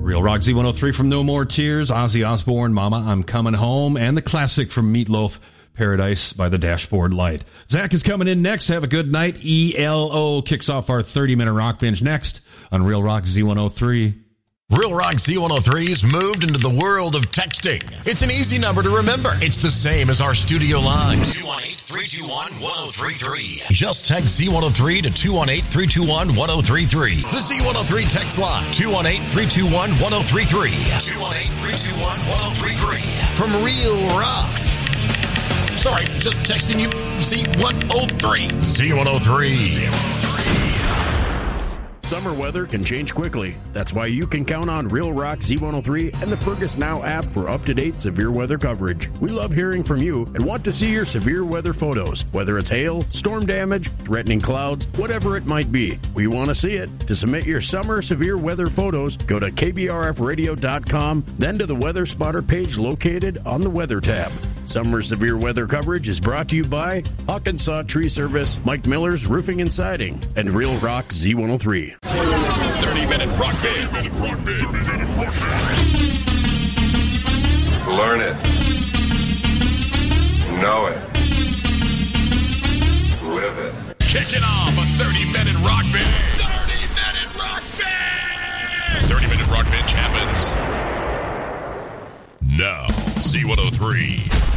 Real Rock Z103 from No More Tears, Ozzy Osbourne, Mama, I'm Coming Home, and the classic from Meatloaf, Paradise by the Dashboard Light. Zach is coming in next. Have a good night. ELO kicks off our 30-minute rock binge next on Real Rock Z103. Real Rock Z103's moved into the world of texting. It's an easy number to remember. It's the same as our studio line. 218-321-1033. Just text Z103 to 218-321-1033. The Z103 text line. 218-321-1033. 218-321-1033. From Real Rock. Sorry, just texting you Z103. Z103. Summer weather can change quickly. That's why you can count on Real Rock Z103 and the Fergus Now app for up-to-date severe weather coverage. We love hearing from you and want to see your severe weather photos, whether it's hail, storm damage, threatening clouds, whatever it might be. We want to see it. To submit your summer severe weather photos, go to kbrfradio.com, then to the Weather Spotter page located on the Weather tab. Summer severe weather coverage is brought to you by Hawkinsaw Tree Service, Mike Miller's Roofing and Siding, and Real Rock Z103. 30-minute rock band. Learn it. Know it. Live it. Kicking off a 30-minute rock band. 30-minute rock band. 30-minute rock bench happens now. Z103.